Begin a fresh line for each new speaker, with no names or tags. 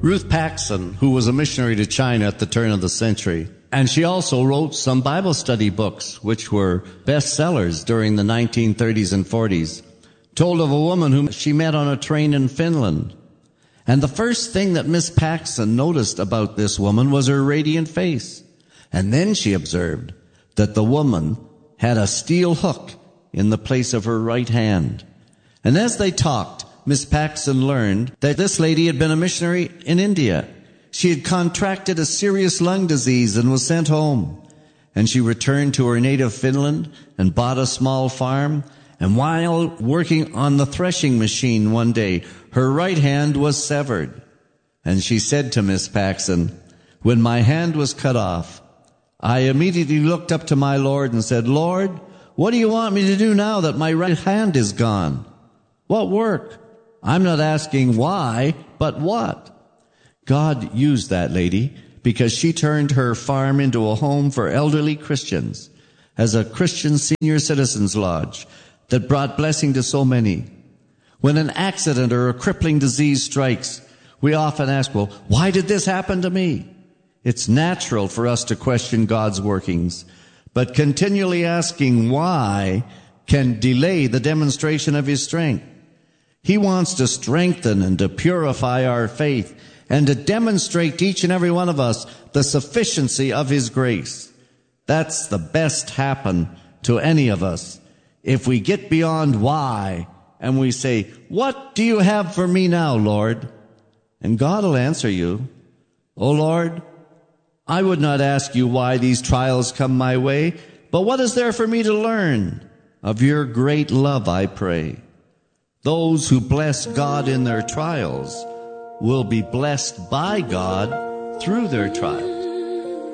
Ruth Paxson, who was a missionary to China at the turn of the century. And she also wrote some Bible study books, which were bestsellers during the 1930s and 40s, told of a woman whom she met on a train in Finland. And the first thing that Miss Paxson noticed about this woman was her radiant face. And then she observed that the woman had a steel hook in the place of her right hand. And as they talked, Miss Paxson learned that this lady had been a missionary in India. She had contracted a serious lung disease and was sent home. And she returned to her native Finland and bought a small farm. And while working on the threshing machine one day, her right hand was severed. And she said to Miss Paxson, "When my hand was cut off, I immediately looked up to my Lord and said, 'Lord, what do you want me to do now that my right hand is gone? What work? I'm not asking why, but what?'" God used that lady because she turned her farm into a home for elderly Christians, as a Christian senior citizens lodge that brought blessing to so many. When an accident or a crippling disease strikes, we often ask, well, why did this happen to me? It's natural for us to question God's workings, but continually asking why can delay the demonstration of His strength. He wants to strengthen and to purify our faith and to demonstrate to each and every one of us the sufficiency of His grace. That's the best happen to any of us. If we get beyond why and we say, "What do you have for me now, Lord?" And God will answer you, "Oh Lord, I would not ask you why these trials come my way, but what is there for me to learn? Of your great love, I pray." Those who bless God in their trials will be blessed by God through their trials.